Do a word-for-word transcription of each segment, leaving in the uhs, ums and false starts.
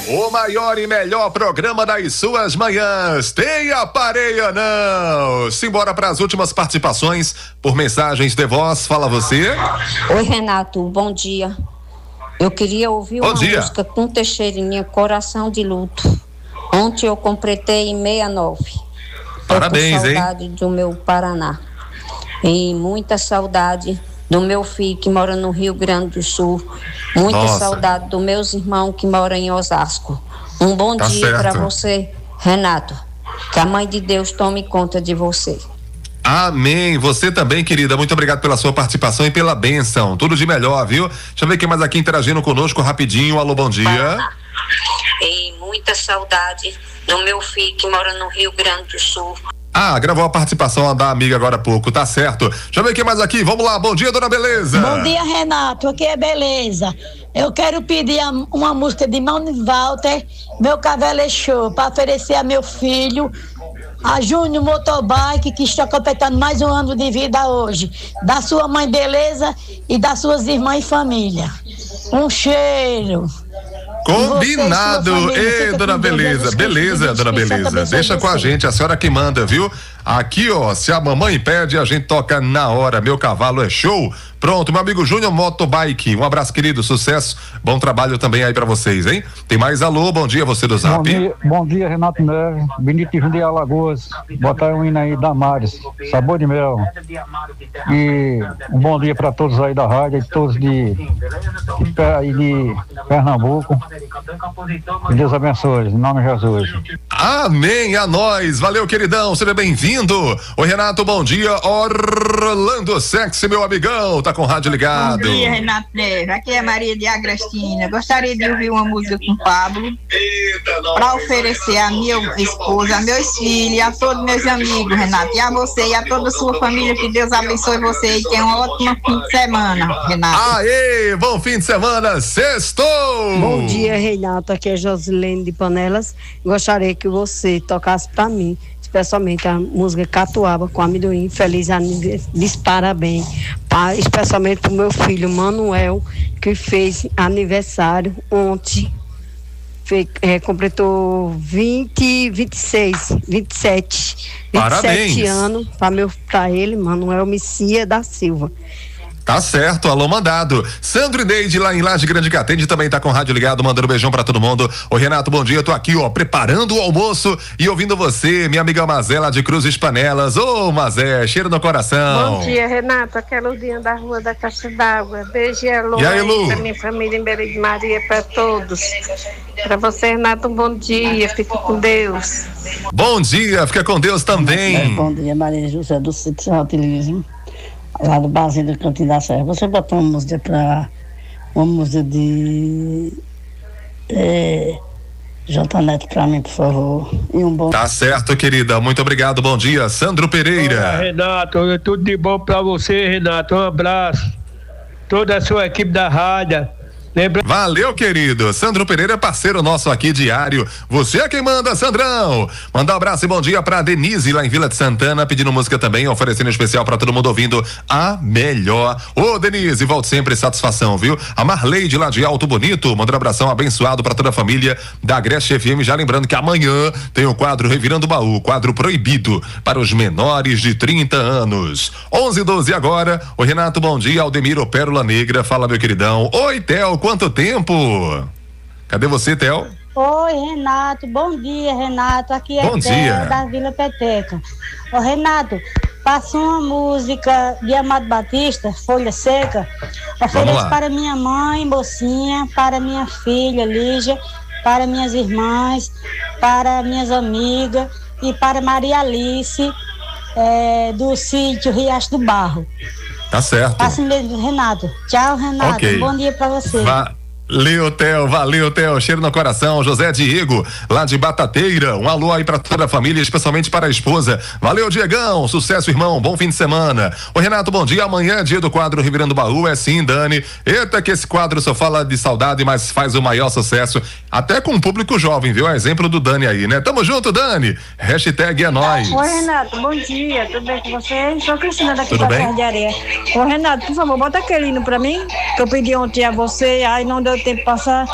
O maior e melhor programa das suas manhãs. Tem aparelho não. Simbora para as últimas participações por mensagens de voz. Fala você. Oi, Renato. Bom dia. Eu queria ouvir uma música com Teixeirinha, Coração de Luto. Ontem eu completei em sessenta e nove. Parabéns, hein? Saudade do meu Paraná. E muita saudade do meu filho que mora no Rio Grande do Sul. Muita Nossa. saudade dos meus irmãos que moram em Osasco. Um bom Tá dia para certo. você, Renato. Que a Mãe de Deus tome conta de você. Amém. Você também, querida. Muito obrigado pela sua participação e pela bênção. Tudo de melhor, viu? Deixa eu ver quem mais aqui interagindo conosco rapidinho. Alô, bom dia. E muita saudade do meu filho que mora no Rio Grande do Sul. Ah, gravou a participação da amiga agora há pouco, tá certo. Deixa eu ver quem mais aqui. Vamos lá. Bom dia, dona Beleza. Bom dia, Renato. Aqui é Beleza. Eu quero pedir a, uma música de Mano Walter, Meu Cavalo é Show, para oferecer a meu filho, a Júnior Motobike, que está completando mais um ano de vida hoje. Da sua mãe Beleza e das suas irmãs e família. Um cheiro. Combinado. Você e sua família, Ei, fica dona com Deus, Beleza, Jesus beleza, Cristo, dona Jesus Cristo, Beleza. abençoe Deixa com a você. gente, a senhora que manda, viu? Aqui, ó, se a mamãe pede, a gente toca na hora. Meu cavalo é show. Pronto, meu amigo Júnior Motobike. Um abraço, querido, sucesso. Bom trabalho também aí pra vocês, hein? Tem mais alô, bom dia, você do Zap. Bom dia, bom dia, Renato Neves, Benito de Jundiaí, Alagoas. Botar um hino aí, Damares, Sabor de Mel. E um bom dia para todos aí da rádio, e todos de, de, aí de Pernambuco. Que Deus abençoe, em nome de Jesus. Amém, a nós. Valeu, queridão, seja bem-vindo. Oi, Renato, bom dia. Orlando Sexy, meu amigão, tá com o rádio ligado. Bom dia, Renato Neves. Aqui é Maria de Agrestina. Gostaria de ouvir uma música com o Pablo para oferecer a minha esposa, a meus filhos e a todos meus amigos, Renato. E a você e a toda a sua família. Que Deus abençoe você e tenha um ótimo fim de semana, Renato. Aê, bom fim de semana, sextou! Bom dia, Renato. Aqui é Josilene de Panelas. Gostaria que você tocasse para mim, especialmente a música Catuaba com Amendoim. Feliz aniversário, parabéns, pa, especialmente para o meu filho Manuel, que fez aniversário ontem. Fe, é, completou vinte, vinte e seis, vinte e sete, Parabéns. vinte e sete anos para meu, para ele, Manuel Messia da Silva. Tá certo, alô mandado. Sandro e Neide lá em Laje Grande Catende também tá com o rádio ligado, mandando um beijão pra todo mundo. Ô Renato, bom dia, eu tô aqui, ó, preparando o almoço e ouvindo você, minha amiga Mazé lá de Cruzes Panelas. Ô Mazé, cheiro no coração. Bom dia, Renato, aqui é Ludinha da Rua da Caixa d'Água. Beijo e alô E aí, Lu? pra minha família em Belém de Maria, pra todos. Pra você, Renato, um bom dia, fique com Deus. Bom dia, fica com Deus também. É, bom dia, Maria José do Sítio Utilismo, lá do Barzinho do Cantinho da Serra. Você botou uma música pra uma música de é, J Neto pra mim, por favor. E um bom. Tá certo, querida, muito obrigado, bom dia. Sandro Pereira. Olá, Renato, tudo de bom pra você, Renato, um abraço. Toda a sua equipe da rádio. Lembra... Valeu, querido. Sandro Pereira é parceiro nosso aqui diário. Você é quem manda, Sandrão. Mandar um abraço e bom dia pra Denise lá em Vila de Santana, pedindo música também, oferecendo especial pra todo mundo ouvindo a melhor. Ô, Denise, volte sempre, satisfação, viu? A Marleide lá de Alto Bonito, mandando um abração abençoado pra toda a família da Agreste F M. Já lembrando que amanhã tem o quadro Revirando o Baú, quadro proibido para os menores de trinta anos. onze e doze agora. O Renato, bom dia. Aldemiro Pérola Negra, fala, meu queridão. Oi, Theo. Quanto tempo? Cadê você, Theo? Oi, Renato. Bom dia, Renato. Aqui é Bom dia. Theo da Vila Peteca. Ô, Renato, passa uma música de Amado Batista, Folha Seca. Ofereço para minha mãe, mocinha, para minha filha, Lígia, para minhas irmãs, para minhas amigas e para Maria Alice, é, do sítio Riacho do Barro. Tá certo. Assim mesmo, Renato. Tchau, Renato. Ok. Bom dia pra você. Va- Valeu, Theo, valeu, Theo, cheiro no coração. José Diego, lá de Batateira, um alô aí pra toda a família, especialmente para a esposa. Valeu, Diegão, sucesso, irmão, bom fim de semana. Ô, Renato, bom dia, amanhã é dia do quadro Revirando o Baú, é sim, Dani. Eita, que esse quadro só fala de saudade, mas faz o maior sucesso, até com o público jovem, viu? Exemplo do Dani aí, né? Tamo junto, Dani. Hashtag é nóis. Oi, Renato, bom dia, tudo bem com você? Sou Cristina daqui Tudo da bem? Serra de Areia. Ô, Renato, por favor, bota aquele hino pra mim, que eu pedi ontem a você, aí não deu tempo de passar.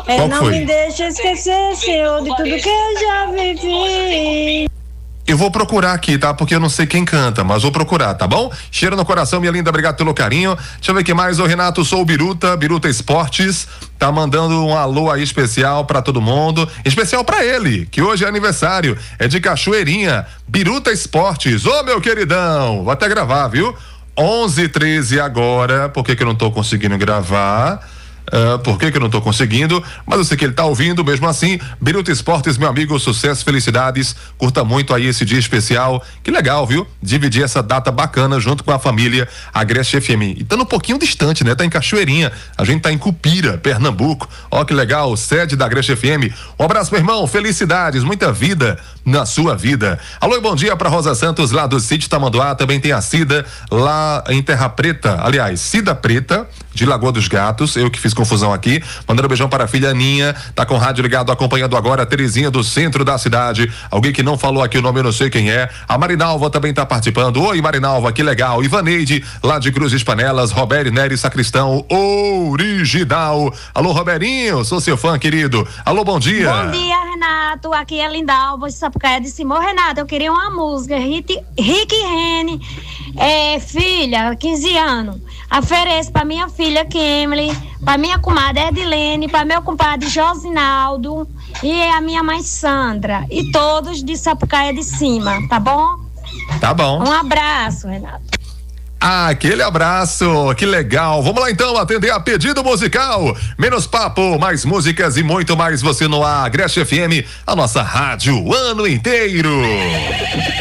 É, Qual não foi? me deixa esquecer, Senhor, de tudo que eu já vivi. Eu vou procurar aqui, tá? Porque eu não sei quem canta, mas vou procurar, tá bom? Cheiro no coração, minha linda, obrigado pelo carinho. Deixa eu ver o que mais, ô Renato, sou o Biruta, Biruta Esportes, tá mandando um alô aí especial pra todo mundo, especial pra ele, que hoje é aniversário, é de Cachoeirinha, Biruta Esportes, ô meu queridão, vou até gravar, viu? onze e treze agora, por que que eu não tô conseguindo gravar? Uh, por que que eu não tô conseguindo? Mas eu sei que ele tá ouvindo mesmo assim. Biruta Esportes, meu amigo, sucesso, felicidades, curta muito aí esse dia especial, que legal, viu? Dividir essa data bacana junto com a família Agreste F M, e tá um pouquinho distante, né? Tá em Cachoeirinha, a gente tá em Cupira, Pernambuco, ó que legal, sede da Agreste F M. Um abraço, meu irmão, felicidades, muita vida na sua vida. Alô e bom dia pra Rosa Santos lá do sítio Tamanduá, também tem a Cida lá em Terra Preta, aliás, Cida Preta de Lagoa dos Gatos, eu que fiz confusão aqui, mandando um beijão para a filha Aninha, tá com o rádio ligado, acompanhando agora a Terezinha do centro da cidade, alguém que não falou aqui o nome, eu não sei quem é, a Marinalva também tá participando, oi Marinalva, que legal, Ivaneide, lá de Cruzes Panelas, Roberto Nery Sacristão, original, alô Roberinho, sou seu fã querido, alô, bom dia. Bom dia, Renato, aqui é Lindalva de Sapucaia de Cima. Ô, Renato, eu queria uma música, Rick, Rick Rene, é, filha, quinze anos, ofereço pra minha filha Kemily, pra minha comadre Edilene, pra meu compadre Josinaldo e a minha mãe Sandra, e todos de Sapucaia de Cima, tá bom? Tá bom. Um abraço, Renato. Ah, aquele abraço, que legal. Vamos lá então atender a pedido musical. Menos papo, mais músicas e muito mais você no Agreste F M, a nossa rádio o ano inteiro.